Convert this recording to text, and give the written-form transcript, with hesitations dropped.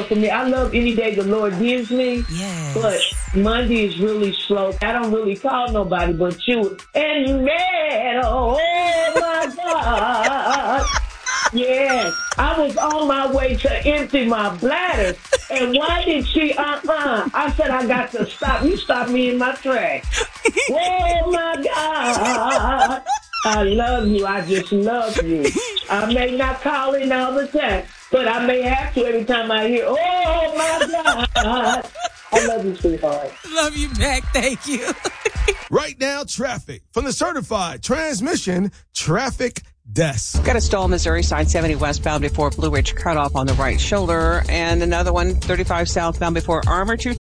for me. I love any day the Lord gives me. Yes. But Monday is really slow. I don't really call nobody but you. And man, oh my God. Yeah, I was on my way to empty my bladder. And why did she, I said, I got to stop. You stopped me in my tracks. Oh, my God. I love you. I just love you. I may not call in all the time, but I may have to every time I hear, oh, my God. I love you, sweetheart. Love you back. Thank you. Right now, traffic from the certified transmission traffic desk. Got a stall, Missouri side 70 westbound before Blue Ridge Cutoff on the right shoulder, and another one 35 southbound before Armor 2